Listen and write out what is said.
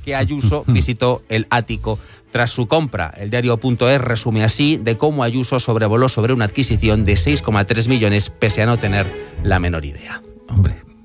que Ayuso visitó el ático tras su compra. El diario.es resume así de cómo Ayuso sobrevoló sobre una adquisición de 6,3 millones pese a no tener la menor idea. Hombre,